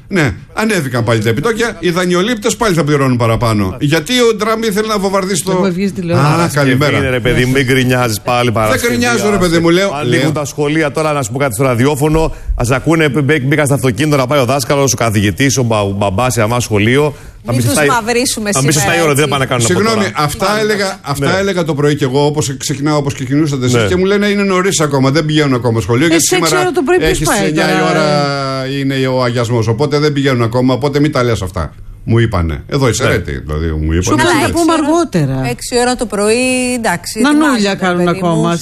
Ναι, ανέβηκαν πάλι τα επιτόκια. Οι δανειολήπτες πάλι θα πληρώνουν παραπάνω. Γιατί ο Τραμπ ήθελε να βομβαρδίσει το. Καλημέρα. Είναι ρε παιδί, μην γκρινιάζει πάλι Παρασκευή. Δεν γκρινιάζω, ρε παιδί μου, λέω. Ανοίγουν τα σχολεία τώρα, να σου πω κάτι στο ραδιόφωνο. Α ακούνε, μπήκα στο αυτοκίνητο να πάει ο δάσκαλος, ο καθηγητής, ο μπαμπάς σε αμά σχολείο. Μην τους μαυρίσουμε σήμερα. Αν 7 η ώρα δεν πάνε να κάνουν. Συγγνώμη, αυτά έλεγα το πρωί κι εγώ, όπως ξεκινάω, όπως ξεκινούσατε εσείς, και μου λένε είναι νωρίς ακόμα, δεν πηγαίνουν ακόμα σχολείο. Γιατί σήμερα έχει 9 η ώρα είναι ο αγιασμός, οπότε δεν πηγαίνουν ακόμα, οπότε μην τα λες αυτά. Μου είπανε. Εδώ είσαι αίρετη, δηλαδή μου είπανε. Σου είπαν να πούμε αργότερα. 6 ώρα το πρωί, εντάξει. Νανούλια κάνουν ακόμα.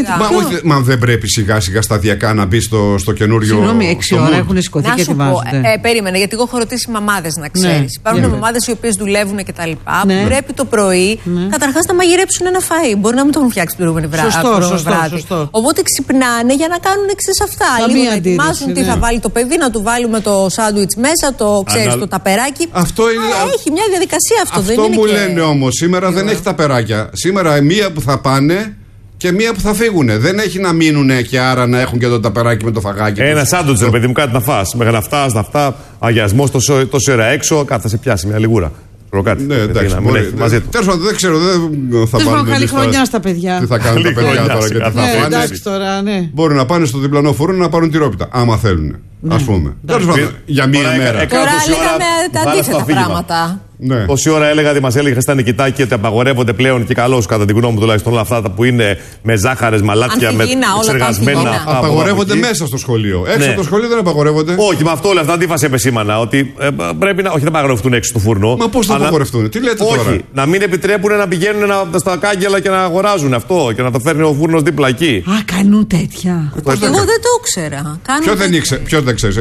Μα δεν πρέπει σιγά σιγά σταδιακά να μπει στο καινούριο. Συγγνώμη, 6 ώρα έχουν σηκωθεί και ετοιμάζονται. Περίμενε, γιατί εγώ έχω ρωτήσει μαμάδες, να ξέρεις. Υπάρχουν μαμάδες οι οποίες δουλεύουν και τα λοιπά, που πρέπει το πρωί καταρχάς να μαγειρέψουν ένα φαΐ. Μπορεί να μην το έχουν φτιάξει την προηγούμενη βράδυ. Οπότε ξυπνάνε για να κάνουν εξής αυτά. Λίγο να ετοιμάσουν τι θα βάλει το παιδί, να του βάλουμε το σάντουιτς μέσα, το ταπεράκι. Έχει μια διαδικασία αυτό, δεν είναι. Αυτό μου λένε όμως. Σήμερα δεν έχει τα περάκια. Σήμερα μία που θα πάνε και μία που θα φύγουνε. Δεν έχει να μείνουνε και άρα να έχουν και το ταπεράκι με το φαγάκι. Ένα σάντουιτς, ρε παιδί μου, κάτι να φας. Μέχρι να φτάσει, αγιασμός τόση ώρα έξω, κάτι θα σε πιάσει μια λιγούρα. Ναι, εντάξει. Τέλος πάντων, δεν ξέρω. Δεν θα πάρουμε. Καλή χρονιά στα παιδιά. Τι θα κάνουν τα παιδιά τώρα και τι θα πάνε. Μπορεί να πάνε στο διπλανό φούρνο να πάρουν τυρόπιτα. Άμα θέλουν. Ας πούμε. Τέλος πάντων, για μία μέρα. Τώρα λέγαμε τα αντίθετα πράγματα. Ναι. Τόση ώρα έλεγα ότι μας έλεγε στα νικητάκια ότι απαγορεύονται πλέον και καλώς, κατά την γνώμη μου τουλάχιστον, όλα αυτά που είναι με ζάχαρες, μαλάτια, με εξεργασμένα. Απαγορεύονται μέσα στο σχολείο. Έξω από το σχολείο δεν απαγορεύονται. Όχι, με αυτό όλα αυτά αντίφαση επεσήμανα. Ότι πρέπει να. Όχι, δεν απαγορευτούν έξω του φούρνου. Μα πώς θα απαγορευτούν, τι λέτε τώρα. Όχι, να μην επιτρέπουν να πηγαίνουν στα κάγκελα και να αγοράζουν αυτό και να το φέρνει ο φούρνος δίπλα εκεί. Α, κάνουν τέτοια. Εγώ δεν το ήξερα. Ποιο δεν ξέρει.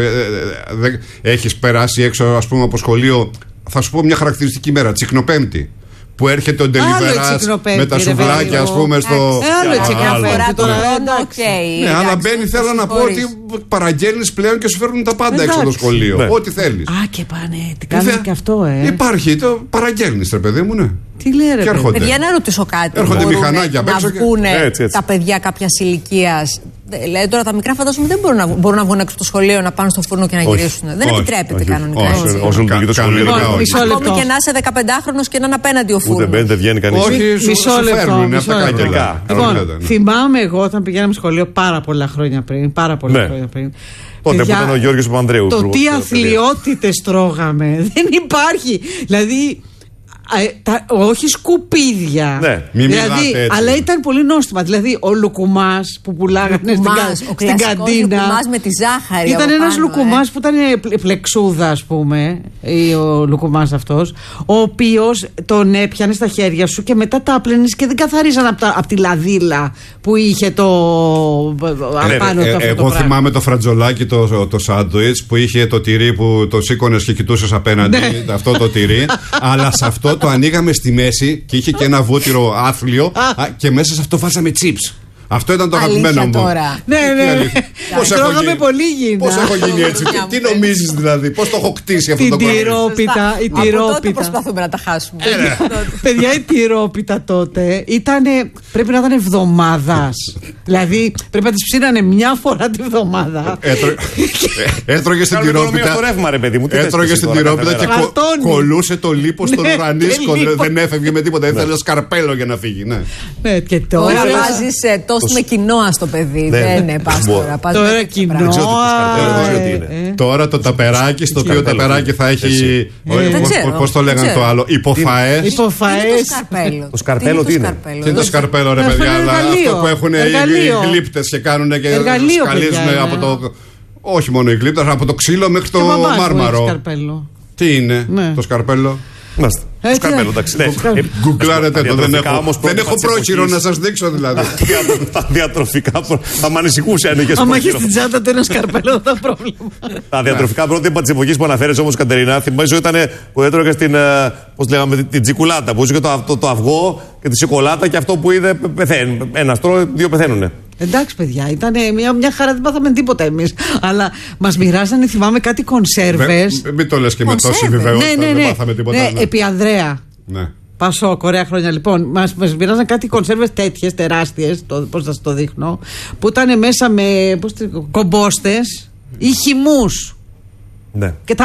Έχεις περάσει έξω, ας πούμε, από σχολείο. Θα σου πω μια χαρακτηριστική μέρα, Τσικνοπέμπτη. Που έρχεται ο Ντελιβεράς με τα σουβλάκια, ας πούμε, στο. Άλλο Τσικνοπέμπτη τώρα. Ναι, αλλά μπαίνει, θέλω να πω ότι παραγγέλνεις πλέον και σου φέρνουν τα πάντα έξω από το σχολείο. Ό,τι θέλεις. Α, και πάνε. Τι κάνουν και αυτό, Υπάρχει, το παραγγέλνεις, ρε παιδί μου, ναι. Τι λέει, ρε παιδί. Παιδιά, να ρωτήσω κάτι. Έρχονται μηχανάκια απ' έξω. Να βγούνε τα παιδιά κάποιας ηλικίας. Δηλαδή τώρα τα μικρά φαντάζομαι δεν μπορούν να βγουν έξω από το σχολείο, να πάνε στο φούρνο και να γυρίσουν. Δεν επιτρέπεται κανονικά. Όσο λειτουργεί το σχολείο. Ακόμη και να είσαι 15χρονος και να είναι απέναντι ο φούρνος. Ούτε δεν βγαίνει κανείς. Όχι, μισό λεπτό. Λοιπόν, θυμάμαι εγώ όταν πηγαίναμε σχολείο πάρα πολλά χρόνια πριν. Τότε που ήταν ο Γιώργος Παπανδρέου. Το τι αθλιότητες τρώγαμε. Δεν υπάρχει. Δηλαδή. Όχι σκουπίδια. Ναι, δηλαδή, αλλά ήταν πολύ νόστιμα. Δηλαδή, ο λουκουμάς που πουλάγανε στην καντίνα. Ο με τη ζάχαρη. Ήταν ένας λουκουμάς που ήταν πλεξούδα, ας πούμε. Ο λουκουμάς αυτός. Ο οποίος τον έπιανε στα χέρια σου και μετά τα άπλαινες και δεν καθαρίζαν από τη λαδίλα που είχε το. Απάνω το αυτό. Εγώ θυμάμαι το φρατζολάκι, το σάντουιτς που είχε το τυρί που το σήκωνες και κοιτούσες απέναντι. Αυτό το τυρί. Αλλά σε αυτό το ανοίγαμε στη μέση και είχε και ένα βούτυρο άθλιο και μέσα σε αυτό βάζαμε chips. Αυτό ήταν το αγαπημένο μου. Ναι. Τρώγαμε πολύ γίνα. Πώς έχω γίνει έτσι, τι νομίζεις δηλαδή, πώς το έχω κτίσει αυτό το πράγμα. Η τυρόπιτα. Από τότε προσπαθούμε να τα χάσουμε. Παιδιά, η τυρόπιτα τότε πρέπει να ήταν εβδομάδας. Δηλαδή πρέπει να τις ψήνανε μια φορά τη βδομάδα. Έτρωγες την τυρόπιτα. Έτρωγες την τυρόπιτα και κολούσε το λίπος στον ουρανίσκο. Δεν έφευγε με τίποτα. Ήθελε σκαρπέλο για να φύγει. Και τώρα βάζεις με κοινόα στο παιδί. Δεν πας τώρα. Τώρα κοινόα. Τώρα το ταπεράκι, στο οποίο ταπεράκι θα έχει. Πώς το λέγανε το άλλο, υποφαές. Το σκαρπέλο τι είναι? Τι είναι το σκαρπέλο, ρε παιδιά? Αυτό που έχουν οι γλύπτες και κάνουν και σκαλίζουν από το. Όχι μόνο οι γλύπτες, από το ξύλο μέχρι το μάρμαρο. Τι είναι το σκαρπέλο? Σκαρπέλο, εντάξει. Γκουγκλάρετε το, δεν έχω πρόχειρο να σας δείξω δηλαδή. Τα διατροφικά θα μ' ανησυχούσε αν είχες. Άμα έχεις στην τσάντα του ένα σκαρπέλο, δεν θα πρόβλημα. Τα διατροφικά πρότυπα της εποχής που αναφέρεις όμως, Κατερίνα, θυμίζω ήταν που έτρωγες την τσικουλάτα, που είχε το αυγό και τη σοκολάτα και αυτό που είδε πεθαίνει. Ένας τρώει, δύο πεθαίνουνε. Εντάξει, παιδιά, ήταν μια χαρά, δεν πάθαμε τίποτα εμείς. Αλλά μας μοιράζανε, θυμάμαι, κάτι κονσέρβες. Μην το λες και με τόση βεβαίωση. Δεν πάθαμε τίποτα. Ναι, επί Ανδρέα. Ναι. Πασό, ωραία χρόνια. Λοιπόν, μας μοιράζαν κάτι κονσέρβες τέτοιες, τεράστιες, πώς θα σας το δείχνω, που ήταν μέσα με κομπόστες ή χυμούς. Ναι. Και